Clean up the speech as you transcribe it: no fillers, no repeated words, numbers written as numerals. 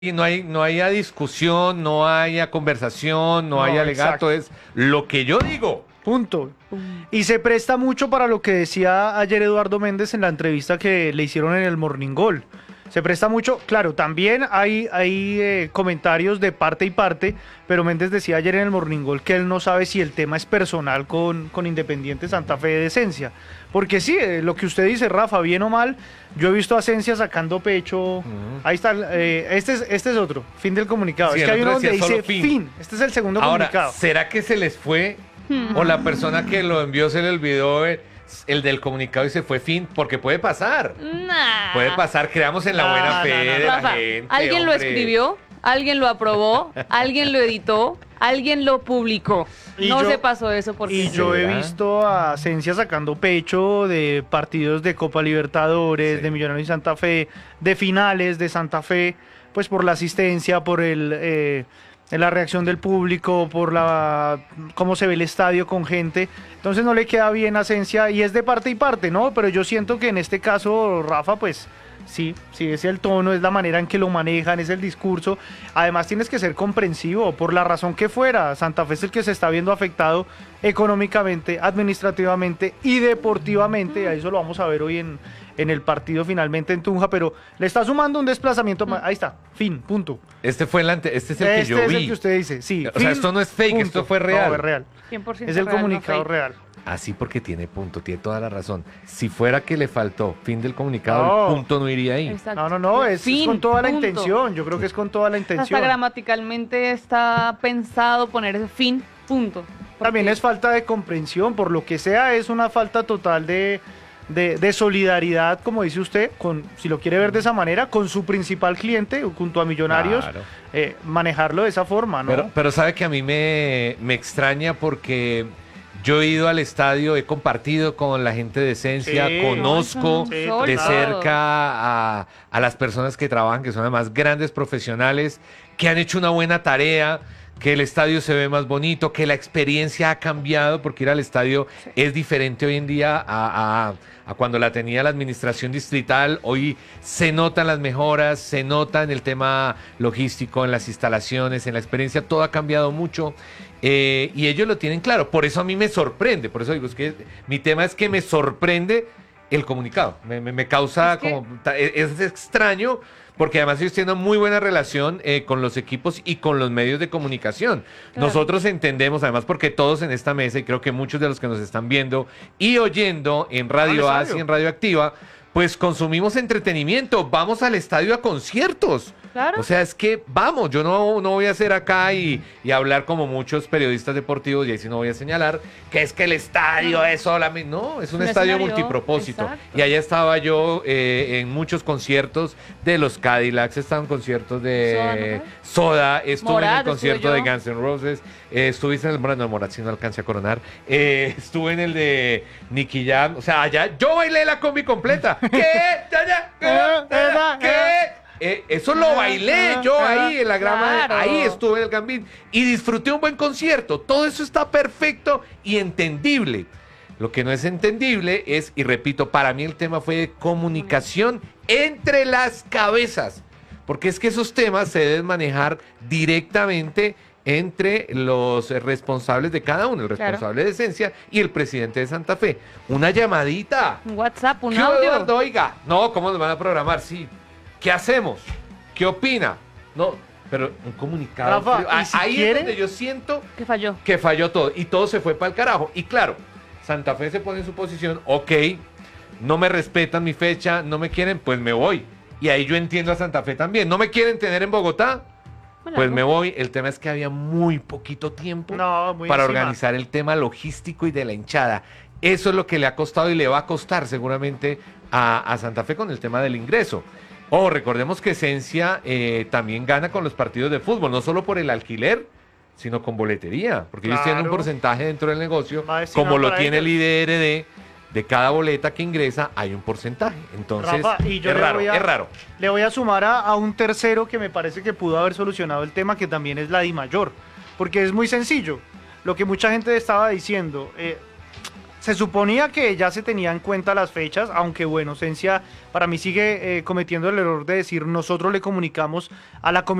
Y no haya discusión, no haya conversación, no No, haya alegato, exacto. es lo que yo digo. Punto. Y se presta mucho para lo que decía ayer Eduardo Méndez en la entrevista que le hicieron en el Morning Call. Se presta mucho, claro, también hay comentarios de parte y parte, pero Méndez decía ayer en el Morning Call que él no sabe si el tema es personal con Independiente Santa Fe de Esencia. Porque sí, lo que usted dice, Rafa, bien o mal, yo he visto a Esencia sacando pecho. Ahí está, este es otro, fin del comunicado. Sí, es el que hay otro uno donde decía solo dice fin. fin. Este es el segundo Ahora, comunicado. ¿será que se les fue? O la persona que lo envió se le olvidó el del comunicado y se fue fin, porque puede pasar. Nah. Puede pasar, creamos en la buena No, fe no, no, de la Rafa, gente. alguien lo hombre. escribió, alguien lo aprobó, alguien lo editó, alguien lo publicó. Y No yo- se pasó eso porque Y yo he ¿Será? visto a Esencia sacando pecho de partidos de Copa Libertadores, Sí. de Millonarios y Santa Fe, de finales de Santa Fe, pues por la asistencia, por la reacción del público, por cómo se ve el estadio con gente. Entonces no le queda bien a Esencia y es de parte y parte, ¿no? Pero yo siento que en este caso, Rafa, pues sí, es el tono, es la manera en que lo manejan, es el discurso. Además tienes que ser comprensivo, por la razón que fuera. Santa Fe es el que se está viendo afectado económicamente, administrativamente y deportivamente. A eso lo vamos a ver hoy en el partido finalmente en Tunja, pero le está sumando un desplazamiento. Ahí está, fin, punto. Este es el que yo Este es vi. el que usted dice, sí. O sea, esto no es fake, esto fue real. No, es real. 100% Es el real, no comunicado fake. real. Así porque tiene punto, tiene toda la razón. Si fuera que le faltó fin del comunicado, No. el punto no iría ahí. Exacto. No, es Fin, con toda la punto. intención. Yo creo que es con toda la Hasta intención. gramaticalmente está pensado poner ese fin, punto. También Porque- es falta de comprensión, por lo que sea, es una falta total de solidaridad, como dice usted, si lo quiere ver de esa manera, con su principal cliente, junto a Millonarios, Claro. manejarlo de esa forma, ¿no? Pero sabe que a mí me extraña porque yo he ido al estadio, he compartido con la gente de Esencia, Sí. conozco Sí, de total. cerca a las personas que trabajan, que son además grandes profesionales, que han hecho una buena tarea, que el estadio se ve más bonito, que la experiencia ha cambiado, porque ir al estadio es diferente hoy en día a cuando la tenía la administración distrital. Hoy se notan las mejoras, se nota en el tema logístico, en las instalaciones, en la experiencia, todo ha cambiado mucho. Y ellos lo tienen claro, por eso a mí me sorprende, por eso digo, es que mi tema es que me sorprende el comunicado, me causa Es que- como, es extraño, porque además ellos tienen una muy buena relación con los equipos y con los medios de comunicación. Claro. Nosotros entendemos, además porque todos en esta mesa, y creo que muchos de los que nos están viendo y oyendo en Radio Al As estadio. y en Radio Activa, pues consumimos entretenimiento, vamos al estadio a conciertos. Claro. O sea, es que vamos, yo no voy a hacer acá y hablar como muchos periodistas deportivos, y ahí sí no voy a señalar que es que el estadio es solamente, no, es un Un estadio escenario, multipropósito. exacto. Y allá estaba yo en muchos conciertos de los Cadillacs, estaban conciertos de Soda, estuve Morat, en el concierto estuve de yo. Guns N' Roses, estuviste en el Morat, no, Morat sí no alcancé a coronar, estuve en el de Nicky Jam, o sea, allá yo bailé la combi completa. ¿Qué? ¿Qué? Eso lo bailé yo ahí en la grama, Claro. ahí estuve en el Gambit y disfruté un buen concierto. Todo eso está perfecto y entendible. Lo que no es entendible es, y repito, para mí el tema fue de comunicación entre las cabezas. Porque es que esos temas se deben manejar directamente entre los responsables de cada uno, el Claro. responsable de Esencia y el presidente de Santa Fe. Una llamadita. Un WhatsApp, un ¿Qué hubo, audio. Eduardo? Oiga, no, ¿cómo nos van a programar? Sí. ¿Qué hacemos? ¿Qué opina? No, pero un comunicado. Rafa, frío. ¿y si Ahí quiere? es donde yo siento Que falló. que falló todo y todo se fue para el carajo. Y claro, Santa Fe se pone en su posición, ok, no me respetan mi fecha, no me quieren, pues me voy. Y ahí yo entiendo a Santa Fe también. ¿No me quieren tener en Bogotá? Bueno, Pues algo. me voy. El tema es que había muy poquito tiempo No, muy para encima. organizar el tema logístico y de la hinchada. Eso es lo que le ha costado y le va a costar seguramente a Santa Fe con el tema del ingreso. Oh, recordemos que Esencia también gana con los partidos de fútbol, no solo por el alquiler, sino con boletería, porque ellos tienen un Claro. porcentaje dentro del negocio, Va destinado como lo para tiene ellos. el IDRD, de cada boleta que ingresa hay un porcentaje. Entonces, Rafa, y yo es le raro, voy a- es raro. Le voy a sumar a un tercero que me parece que pudo haber solucionado el tema, que también es la DIMAYOR, porque es muy sencillo. Lo que mucha gente estaba diciendo, Se suponía que ya se tenía en cuenta las fechas, aunque bueno, Esencia para mí sigue cometiendo el error de decir nosotros le comunicamos a la comisión